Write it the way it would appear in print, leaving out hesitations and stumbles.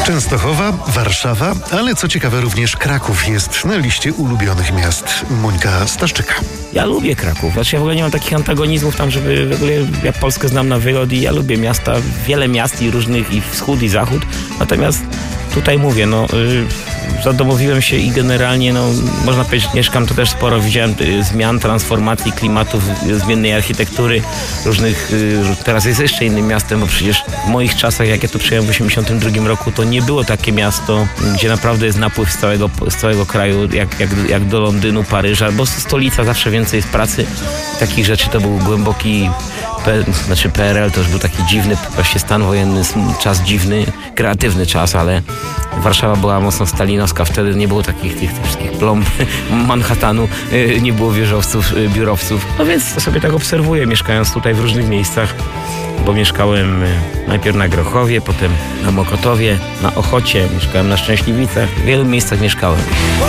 Częstochowa, Warszawa, ale co ciekawe również Kraków jest na liście ulubionych miast. Monika Staszczyka. Ja lubię Kraków. Znaczy ja w ogóle nie mam takich antagonizmów tam, żeby w ogóle ja Polskę znam na wylot i ja lubię miasta, wiele miast i różnych i wschód i zachód. Natomiast tutaj mówię, zadomowiłem się i generalnie, można powiedzieć, mieszkam, to też sporo widziałem zmian, transformacji klimatów, zmiennej architektury różnych. Teraz jest jeszcze innym miastem, bo przecież w moich czasach, jak ja tu przyjechałem w 1982 roku, to nie było takie miasto, gdzie naprawdę jest napływ z całego kraju, jak do Londynu, Paryża, bo stolica zawsze więcej jest pracy. Takich rzeczy to był głęboki PRL to już był taki dziwny, właśnie stan wojenny, czas dziwny, kreatywny czas, ale Warszawa była mocno stalinowska, wtedy nie było tych wszystkich plomb Manhattanu, nie było wieżowców, biurowców. No więc sobie tak obserwuję, mieszkając tutaj w różnych miejscach, bo mieszkałem najpierw na Grochowie, potem na Mokotowie, na Ochocie, mieszkałem na Szczęśliwicach, w wielu miejscach mieszkałem.